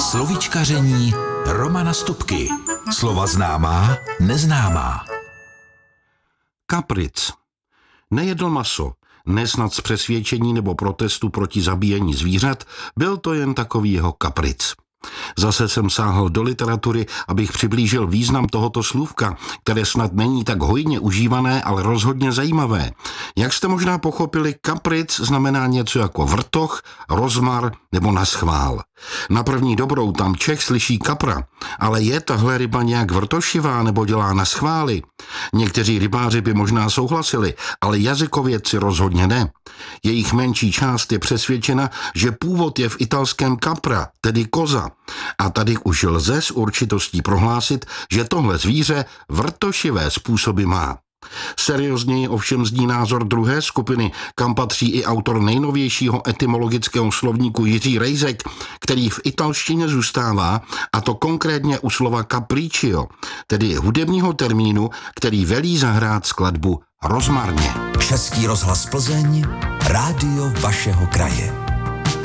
Slovíčkaření Romana Stupky. Slova známá, neznámá. Kapric. Nejedl maso, nesnad z přesvědčení nebo protestu proti zabíjení zvířat, byl to jen takový jeho kapric. Zase jsem sáhl do literatury, abych přiblížil význam tohoto slůvka, které snad není tak hojně užívané, ale rozhodně zajímavé. Jak jste možná pochopili, kapric znamená něco jako vrtoch, rozmar nebo naschvál. Na první dobrou tam Čech slyší kapra, ale je tahle ryba nějak vrtošivá nebo dělá naschvály? Někteří rybáři by možná souhlasili, ale jazykovědci rozhodně ne. Jejich menší část je přesvědčena, že původ je v italském capra, tedy koza. A tady už lze s určitostí prohlásit, že tohle zvíře vrtošivé způsoby má. Seriózněji ovšem zní názor druhé skupiny, kam patří i autor nejnovějšího etymologického slovníku Jiří Rejzek, který v italštině zůstává, a to konkrétně u slova capriccio, tedy hudebního termínu, který velí zahrát skladbu rozmarně. Český rozhlas Plzeň, rádio vašeho kraje.